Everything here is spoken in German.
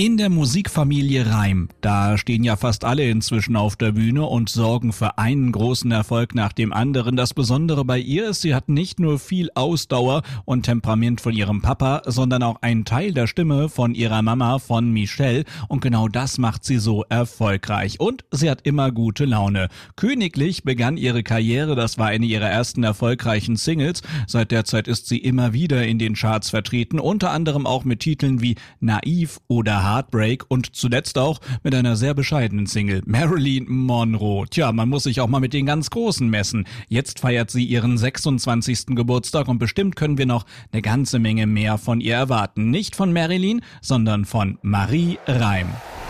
In der Musikfamilie Reim, da stehen ja fast alle inzwischen auf der Bühne und sorgen für einen großen Erfolg nach dem anderen. Das Besondere bei ihr ist, sie hat nicht nur viel Ausdauer und Temperament von ihrem Papa, sondern auch einen Teil der Stimme von ihrer Mama, von Michelle. Und genau das macht sie so erfolgreich. Und sie hat immer gute Laune. Königlich begann ihre Karriere, das war eine ihrer ersten erfolgreichen Singles. Seit der Zeit ist sie immer wieder in den Charts vertreten, unter anderem auch mit Titeln wie Naiv oder Heartbreak und zuletzt auch mit einer sehr bescheidenen Single, Marilyn Monroe. Tja, man muss sich auch mal mit den ganz Großen messen. Jetzt feiert sie ihren 26. Geburtstag und bestimmt können wir noch eine ganze Menge mehr von ihr erwarten. Nicht von Marilyn, sondern von Marie Reim.